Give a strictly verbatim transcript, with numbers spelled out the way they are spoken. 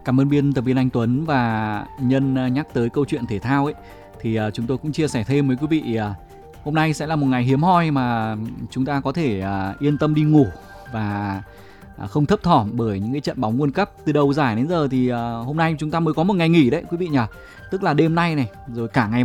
Cảm ơn biên tập viên Anh Tuấn. Và nhân nhắc tới câu chuyện thể thao ấy thì chúng tôi cũng chia sẻ thêm với quý vị, hôm nay sẽ là một ngày hiếm hoi mà chúng ta có thể yên tâm đi ngủ và không thấp thỏm bởi những cái trận bóng World Cup từ đầu giải đến giờ. Thì hôm nay chúng ta mới có một ngày nghỉ đấy quý vị nhỉ, tức là đêm nay này rồi cả ngày